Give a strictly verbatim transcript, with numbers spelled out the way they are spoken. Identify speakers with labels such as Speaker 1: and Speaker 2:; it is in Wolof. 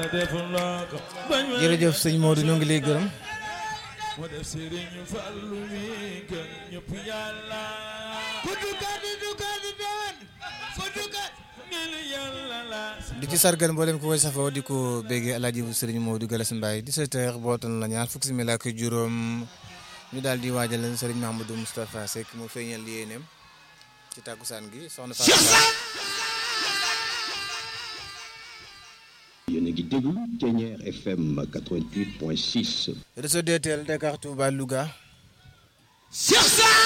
Speaker 1: jërëjëf sëñ Modou ñu ngi lay gërëm. di ci sargal mboolem ko way safoo di ko béggee Alaaji Sëriñ Modou Gallass Mbaye dix-sept heures bootal na ñaar fukki simili ak juróom ñu daal di waajal Sëriñ Mamadou Moustapha Seck mu feeñal yéeneem ci tàkkusaan gi soxna Fatou.
Speaker 2: yéen a ngi déglu Thiéniere F M quatre-vingt-huit point six.
Speaker 1: réseau D T L Dakar Touba Louga.
Speaker 3: Cheikh Sarr